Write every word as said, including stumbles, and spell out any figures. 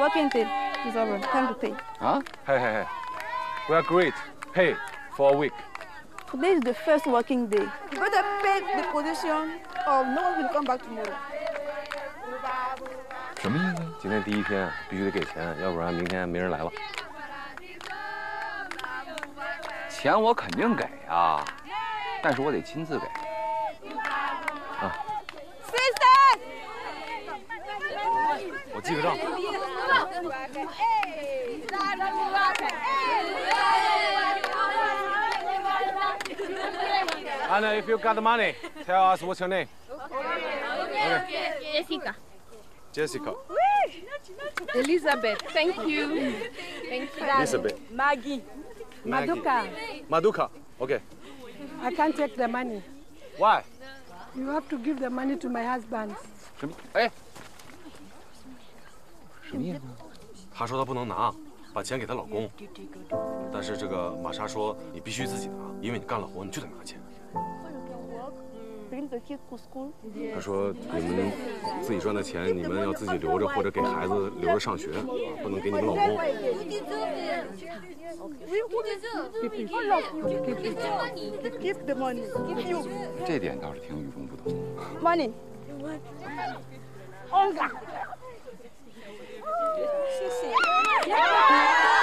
working day is over. Time to pay. Huh? Hey, hey, hey. We agree. Pay for a week. Today is the first working day. You better pay the position, or no one will come back tomorrow. 什么意思？ 今天第一天必须得给钱，要不然明天没人来了。 钱我肯定给啊，但是我得亲自给。 啊。 Sister， 我记个账。 Anna, if you got the money, tell us what's your name. Okay. Jessica. Jessica. Elizabeth. Thank you. Thank you. Elizabeth. Maggie. Maggie. Maduka. Maduka. Okay. I can't take the money. Why? You have to give the money to my husband. 什么？哎，什么意思？ 她说她不能拿，把钱给她老公。但是这个玛莎说你必须自己拿，因为你干了活，你就得拿钱。 他说：“你们自己赚的钱，你们要自己留着，或者给孩子留着上学，不能给你们老公。” 这点倒是挺与众不同。 Money. 谢谢。